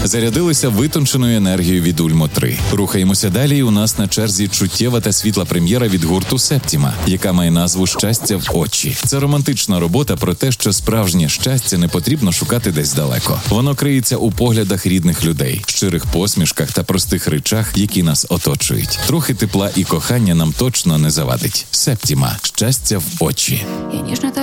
Зарядилися витонченою енергією від Ульмо-3. Рухаємося далі, і у нас на черзі чуттєва та світла прем'єра від гурту Септіма, яка має назву «Щастя в очі». Це романтична робота про те, що справжнє щастя не потрібно шукати десь далеко. Воно криється у поглядах рідних людей, щирих посмішках та простих речах, які нас оточують. Трохи тепла і кохання нам точно не завадить. Септіма. «Щастя в очі».